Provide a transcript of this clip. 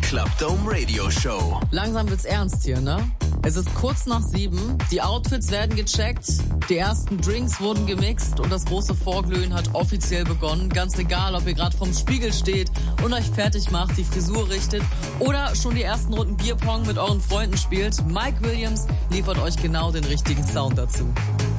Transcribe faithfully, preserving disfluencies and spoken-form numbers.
Clubdome Radio Show. Langsam wird's ernst hier, ne? Es ist kurz nach sieben, die Outfits werden gecheckt, die ersten Drinks wurden gemixt und das große Vorglühen hat offiziell begonnen. Ganz egal, ob ihr gerade vorm Spiegel steht und euch fertig macht, die Frisur richtet oder schon die ersten Runden Bierpong mit euren Freunden spielt. Mike Williams liefert euch genau den richtigen Sound dazu.